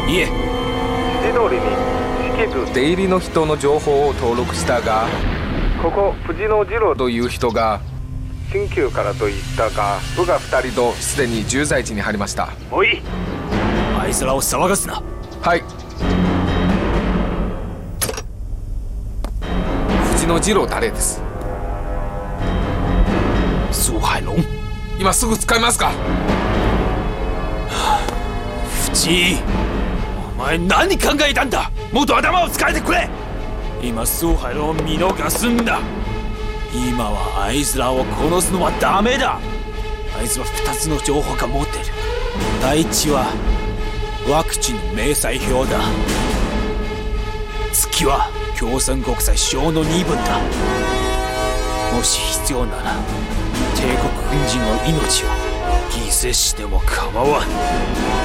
いえ、 指示通りに式図出入りの人の情報を登録したが、 ここ藤野次郎という人が新旧からと言ったが、 部下2人とすでに重罪地に入りました。 もういい。あいつらを騒がすな。 はい。藤野次郎誰です？ 苏海龙。 今すぐ使いますか？ 藤井、お前何考えたんだ。もっと頭を使えてくれ。今蘇海龍を見逃すんだ。今はあいつらを殺すのはダメだ。あいつは2つの情報が持ってる。第一はワクチンの明細表だ。次は共産国際省の身分だ。もし必要なら帝国軍人の命を犠牲しても構わん。